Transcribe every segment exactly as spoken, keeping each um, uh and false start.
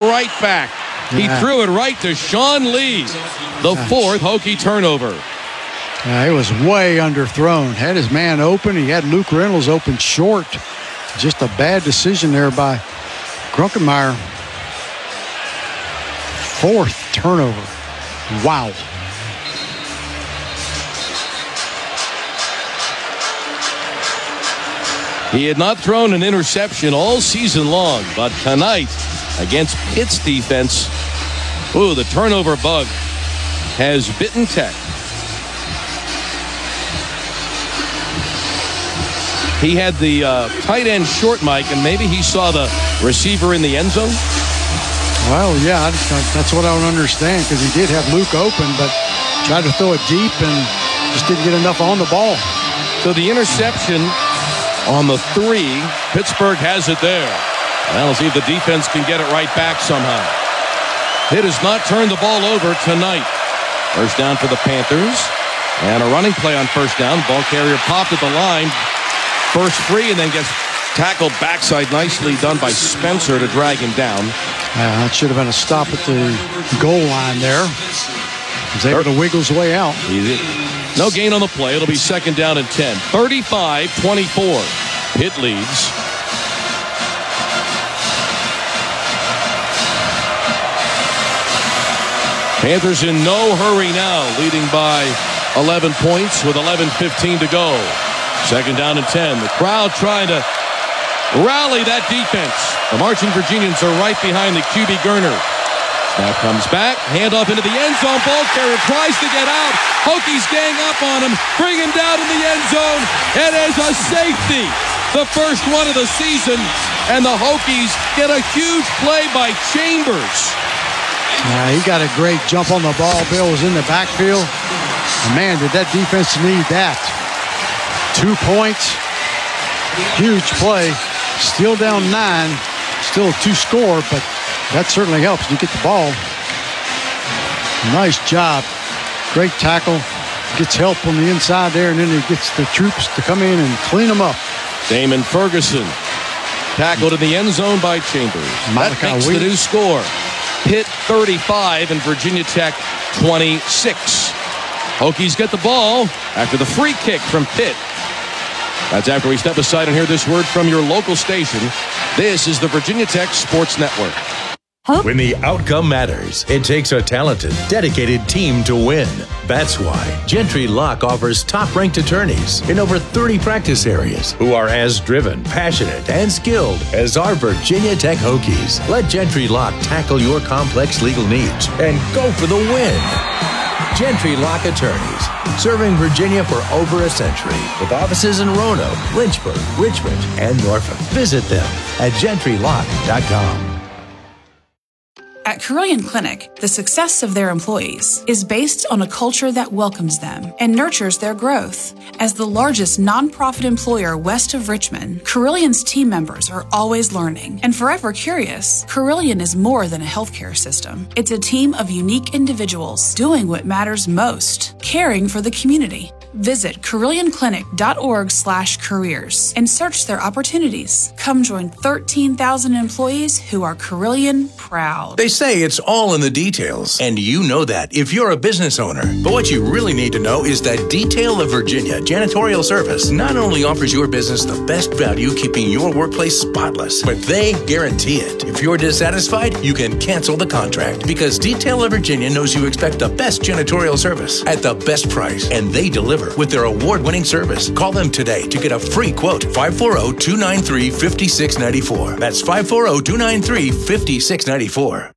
right back. He Yeah. threw it right to Sean Lee. The fourth Hokie turnover. Yeah, it was way underthrown. Had his man open. He had Luke Reynolds open short. Just a bad decision there by Grunkemeyer. Fourth turnover. Wow. He had not thrown an interception all season long, but tonight against Pitt's defense, ooh, the turnover bug has bitten Tech. He had the uh, tight end short mic, and maybe he saw the receiver in the end zone. Well, yeah, I, that's what I don't understand, because he did have Luke open, but tried to throw it deep and just didn't get enough on the ball. So the interception on the three, Pittsburgh has it there. Well, let's see if the defense can get it right back somehow. Pitt has not turned the ball over tonight. First down for the Panthers. And a running play on first down. Ball carrier popped at the line. First free, and then gets tackled backside. Nicely done by Spencer to drag him down. Uh, that should have been a stop at the goal line there. He was able to wiggle his way out. Easy. No gain on the play. It'll be second down and ten. thirty-five twenty-four. Pitt leads. Panthers in no hurry now, leading by eleven points with eleven fifteen to go. Second down and ten. The crowd trying to rally that defense. The marching Virginians are right behind the Q B Gurner. Snap comes back. Handoff into the end zone. Ball carrier tries to get out. Hokies gang up on him. Bring him down in the end zone. It is a safety. The first one of the season. And the Hokies get a huge play by Chambers. Yeah, he got a great jump on the ball. Bill was in the backfield. And man, did that defense need that. Two points. Huge play. Still down nine. Still a two score, but that certainly helps. You get the ball. Nice job. Great tackle. Gets help on the inside there, and then he gets the troops to come in and clean them up. Damon Ferguson tackled in the end zone by Chambers. That makes the new score. Pitt thirty-five and Virginia Tech twenty-six. Hokies get the ball after the free kick from Pitt. That's after we step aside and hear this word from your local station. This is the Virginia Tech Sports Network. When the outcome matters, it takes a talented, dedicated team to win. That's why Gentry Lock offers top-ranked attorneys in over thirty practice areas who are as driven, passionate, and skilled as our Virginia Tech Hokies. Let Gentry Lock tackle your complex legal needs and go for the win. Gentry Lock Attorneys, serving Virginia for over a century, with offices in Roanoke, Lynchburg, Richmond, and Norfolk. Visit them at gentry lock dot com. At Carilion Clinic, the success of their employees is based on a culture that welcomes them and nurtures their growth. As the largest nonprofit employer west of Richmond, Carillion's team members are always learning and forever curious. Carilion is more than a healthcare system. It's a team of unique individuals doing what matters most, caring for the community. Visit Carilion Clinic dot org slash careers and search their opportunities. Come join thirteen thousand employees who are Carilion proud. They say it's all in the details, and you know that if you're a business owner. But what you really need to know is that Detail of Virginia Janitorial Service not only offers your business the best value keeping your workplace spotless, but they guarantee it. If you're dissatisfied, you can cancel the contract because Detail of Virginia knows you expect the best janitorial service at the best price, and they deliver with their award-winning service. Call them today to get a free quote. five four zero, two nine three, five six nine four. That's five four zero, two nine three, five six nine four.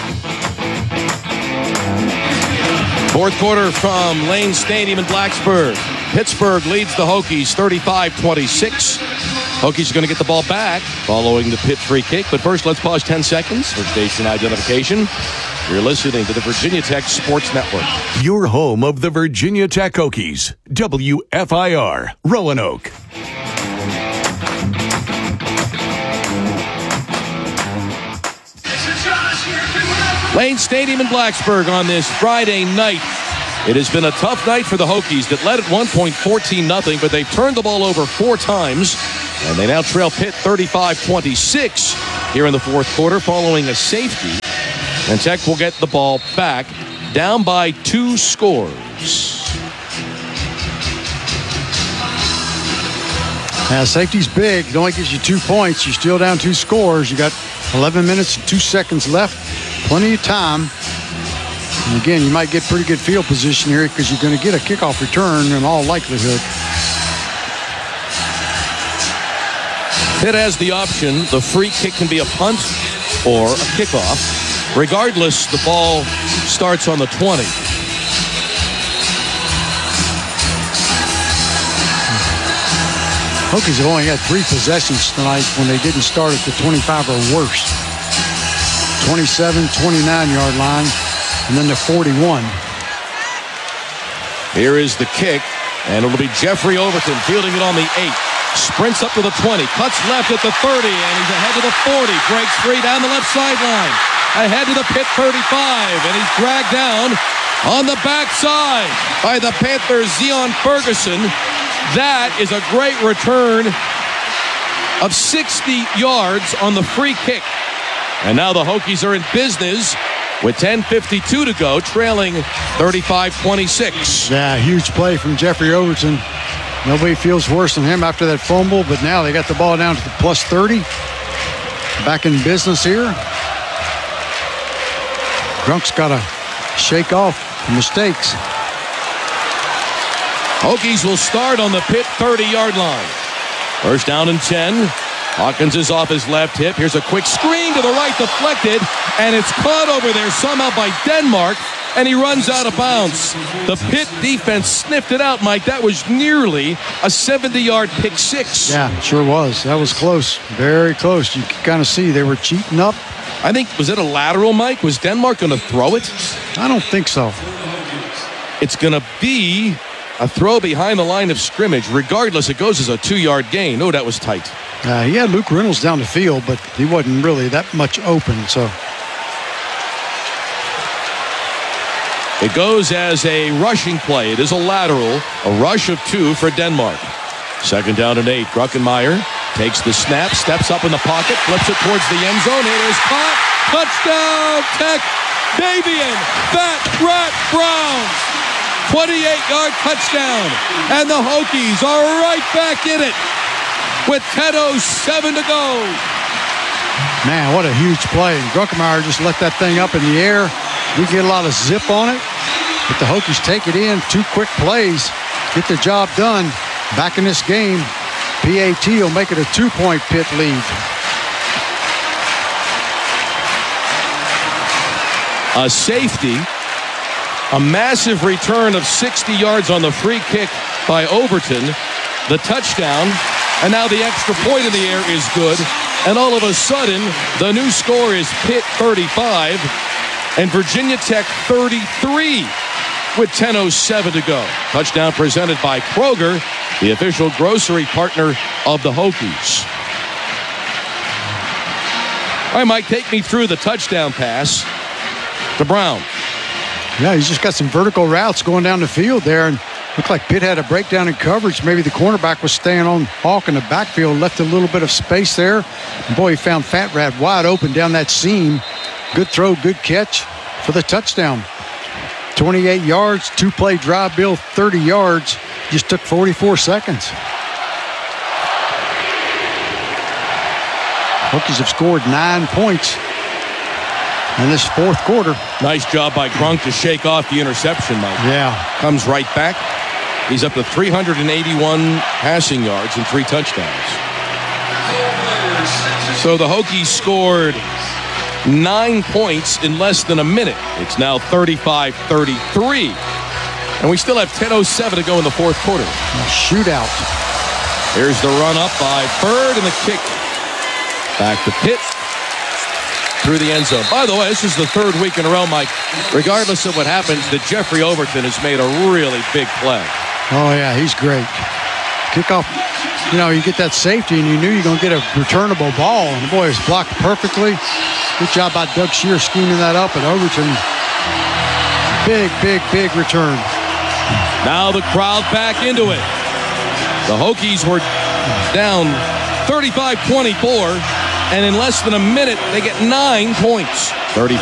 Fourth quarter from Lane Stadium in Blacksburg. Pittsburgh leads the Hokies thirty-five twenty-six. Hokies are going to get the ball back following the Pitt free kick. But first, let's pause ten seconds for station identification. You're listening to the Virginia Tech Sports Network. Your home of the Virginia Tech Hokies. W F I R, Roanoke. Lane Stadium in Blacksburg on this Friday night. It has been a tough night for the Hokies that led at one point fourteen nothing, but they've turned the ball over four times, and they now trail Pitt thirty-five twenty-six here in the fourth quarter following a safety And Tech will get the ball back, down by two scores. Now, safety's big. It only gives you two points. You're still down two scores. You got eleven minutes and two seconds left. Plenty of time. And again, you might get pretty good field position here because you're going to get a kickoff return in all likelihood. Pitt has the option. The free kick can be a punt or a kickoff. Regardless, the ball starts on the twenty. Hokies have only had three possessions tonight when they didn't start at the twenty-five or worse. twenty-seven, twenty-nine-yard line, and then the forty-one. Here is the kick, and it'll be Jeffrey Overton fielding it on the eight. Sprints up to the twenty, cuts left at the thirty, and he's ahead to the forty. Breaks free down the left sideline. Ahead to the Pitt thirty-five, and he's dragged down on the backside by the Panthers' Zion Ferguson. That is a great return of sixty yards on the free kick. And now the Hokies are in business with ten fifty-two to go, trailing thirty-five twenty-six. Yeah, huge play from Jeffrey Overton. Nobody feels worse than him after that fumble, but now they got the ball down to the plus thirty. Back in business here. Grunk's got to shake off the mistakes. Hokies will start on the Pitt thirty-yard line. First down and ten. Hawkins is off his left hip. Here's a quick screen to the right, deflected, and it's caught over there somehow by Denmark, and he runs out of bounds. The Pitt defense sniffed it out, Mike. That was nearly a seventy-yard pick six. Yeah, sure was. That was close. Very close. You could kind of see they were cheating up. I think, was it a lateral, Mike? Was Denmark going to throw it? I don't think so. It's going to be a throw behind the line of scrimmage. Regardless, it goes as a two-yard gain. Oh, that was tight. Uh, he had Luke Reynolds down the field, but he wasn't really that much open, so. It goes as a rushing play. It is a lateral, a rush of two for Denmark. Second down and eight. Druckenmeier takes the snap, steps up in the pocket, flips it towards the end zone. It is caught. Touchdown, Tech. Davian Fat Rat Browns. twenty-eight-yard touchdown. And the Hokies are right back in it with ten oh seven to go. Man, what a huge play. Druckenmeier just let that thing up in the air. We get a lot of zip on it, but the Hokies take it in. Two quick plays, get the job done. Back in this game, P A T will make it a two-point Pitt lead. A safety, a massive return of sixty yards on the free kick by Overton, the touchdown, and now the extra point in the air is good. And all of a sudden, the new score is Pitt thirty-five and Virginia Tech thirty-three with ten oh seven to go. Touchdown presented by Kroger, the official grocery partner of the Hokies. All right, Mike, take me through the touchdown pass to Brown. Yeah, he's just got some vertical routes going down the field there, and looked like Pitt had a breakdown in coverage. Maybe the cornerback was staying on Hawk in the backfield, left a little bit of space there. And boy, he found Fat Rat wide open down that seam. Good throw, good catch for the touchdown. twenty-eight yards, two-play drive, Bill, thirty yards. Just took forty-four seconds. Hokies have scored nine points in this fourth quarter. Nice job by Grunk to shake off the interception, Mike. Yeah. Comes right back. He's up to three hundred eighty-one passing yards and three touchdowns. So the Hokies scored nine points in less than a minute. It's now thirty-five thirty-three. And we still have ten oh seven to go in the fourth quarter. A shootout. Here's the run up by Bird and the kick. Back to Pitt. Through the end zone. By the way, this is the third week in a row, Mike, regardless of what happens, that Jeffrey Overton has made a really big play. Oh, yeah, he's great. Kickoff, you know, you get that safety, and you knew you were going to get a returnable ball, and the boy was blocked perfectly. Good job by Doug Shear scheming that up, and Overton, big, big, big return. Now the crowd back into it. The Hokies were down thirty-five twenty-four. And in less than a minute, they get nine points. thirty